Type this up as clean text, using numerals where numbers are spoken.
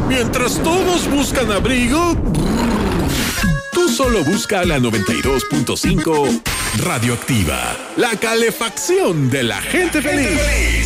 Mientras todos buscan abrigo, tú solo busca la 92.5 Radioactiva, la calefacción de la gente feliz.